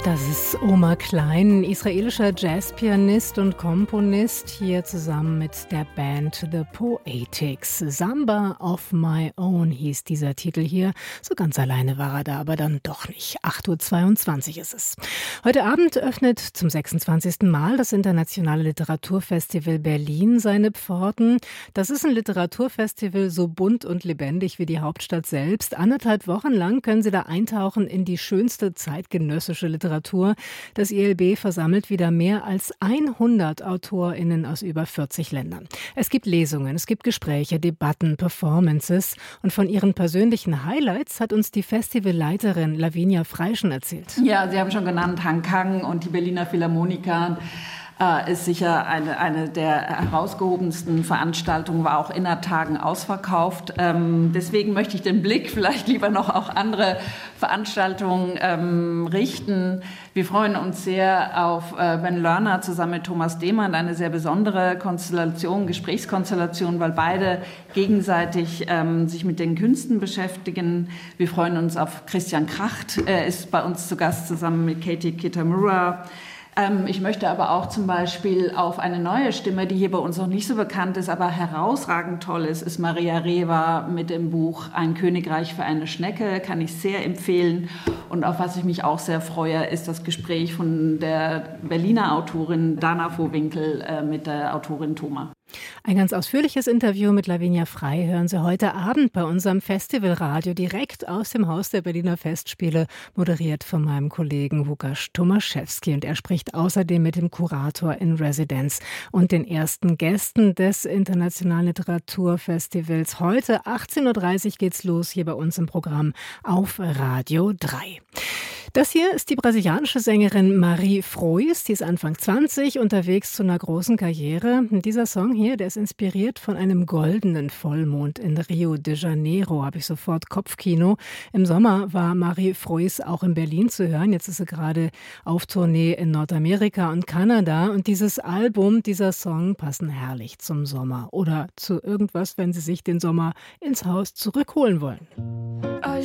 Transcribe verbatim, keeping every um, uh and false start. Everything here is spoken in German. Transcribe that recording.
Das ist Omar Klein, israelischer Jazzpianist und Komponist, hier zusammen mit der Band The Poetics. Samba of My Own hieß dieser Titel hier. So ganz alleine war er da, aber dann doch nicht. acht Uhr zweiundzwanzig ist es. Heute Abend öffnet zum sechsundzwanzigsten Mal das Internationale Literaturfestival Berlin seine Pforten. Das ist ein Literaturfestival so bunt und lebendig wie die Hauptstadt selbst. Anderthalb Wochen lang können Sie da eintauchen in die schönste zeitgenössische Literatur. Das I L B versammelt wieder mehr als hundert AutorInnen aus über vierzig Ländern. Es gibt Lesungen, es gibt Gespräche, Debatten, Performances. Und von ihren persönlichen Highlights hat uns die Festivalleiterin Lavinia Freischen erzählt. Ja, Sie haben schon genannt, Han Kang und die Berliner Philharmoniker. Äh, ist sicher eine, eine der herausgehobensten Veranstaltungen, war auch innertagen ausverkauft. Ähm, deswegen möchte ich den Blick vielleicht lieber noch auf andere Veranstaltungen ähm, richten. Wir freuen uns sehr auf äh, Ben Lerner zusammen mit Thomas Demand, eine sehr besondere Konstellation, Gesprächskonstellation, weil beide gegenseitig ähm, sich mit den Künsten beschäftigen. Wir freuen uns auf Christian Kracht, er ist bei uns zu Gast zusammen mit Katie Kitamura. Ähm, ich möchte aber auch zum Beispiel auf eine neue Stimme, die hier bei uns noch nicht so bekannt ist, aber herausragend toll ist, ist Maria Rewa mit dem Buch Ein Königreich für eine Schnecke, kann ich sehr empfehlen. Und auf was ich mich auch sehr freue, ist das Gespräch von der Berliner Autorin Dana Vohwinkel äh, mit der Autorin Thoma. Ein ganz ausführliches Interview mit Lavinia Frei hören Sie heute Abend bei unserem Festivalradio direkt aus dem Haus der Berliner Festspiele, moderiert von meinem Kollegen Łukasz Tomaszewski. Und er spricht außerdem mit dem Kurator in Residence und den ersten Gästen des Internationalen Literaturfestivals. Heute achtzehn Uhr dreißig geht's los hier bei uns im Programm auf Radio drei. Das hier ist die brasilianische Sängerin Marie Frois, die ist Anfang zwanzig, unterwegs zu einer großen Karriere. Dieser Song hier, der ist inspiriert von einem goldenen Vollmond in Rio de Janeiro, habe ich sofort Kopfkino. Im Sommer war Marie Frois auch in Berlin zu hören, jetzt ist sie gerade auf Tournee in Nordamerika und Kanada und dieses Album, dieser Song passen herrlich zum Sommer oder zu irgendwas, wenn Sie sich den Sommer ins Haus zurückholen wollen.